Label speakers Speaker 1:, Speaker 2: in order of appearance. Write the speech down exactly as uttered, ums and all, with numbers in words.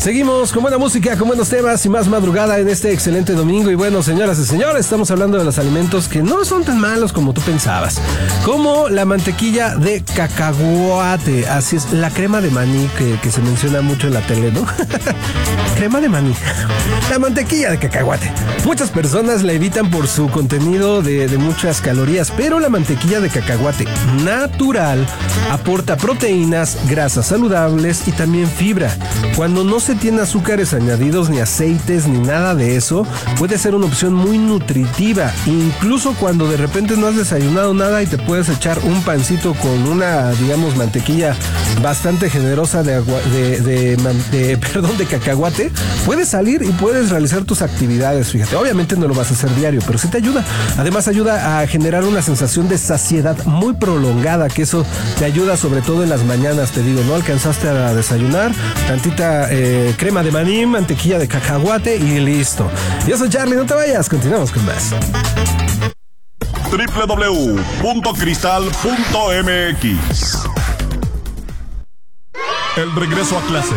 Speaker 1: Seguimos con buena música, con buenos temas y más madrugada en este excelente domingo. Y bueno, señoras y señores, estamos hablando de los alimentos que no son tan malos como tú pensabas. Como la mantequilla de cacahuate. Así es, la crema de maní que, que se menciona mucho en la tele, ¿no? Crema de maní. La mantequilla de cacahuate. Muchas personas la evitan por su contenido de, de muchas calorías, pero la mantequilla de cacahuate natural aporta proteínas, grasas saludables y también fibra. Cuando no se tiene azúcares añadidos, ni aceites, ni nada de eso, puede ser una opción muy nutritiva. Incluso cuando de repente no has desayunado nada y te puedes echar un pancito con una, digamos, mantequilla bastante generosa de, agua, de, de, de, perdón, de cacahuate, puedes salir y puedes realizar tus actividades. Fíjate, obviamente no lo vas a hacer diario, pero sí te ayuda. Además ayuda a generar una sensación de saciedad muy prolongada, que eso te ayuda sobre todo en las mañanas, te digo, ¿no? Alcanzaste a desayunar, tantita eh, crema de maní, mantequilla de cacahuate y listo. Yo soy Charlie, no te vayas, continuamos con más.
Speaker 2: doble u doble u doble u punto cristal punto m x El regreso a clase.